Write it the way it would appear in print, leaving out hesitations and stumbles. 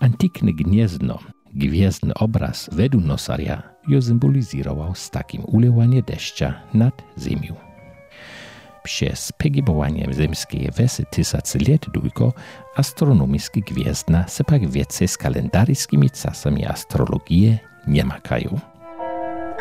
Antikny gniezno, gwiezdny obraz Wedunosaria jo symbolizował z takim ulewaniem deszcza nad ziemią. Przez pogibowanie ziemskiej wesy 1000 lat długo astronomiczne gwiezdna se pak więcej z kalendaryjskimi czasami astrologie nie makają.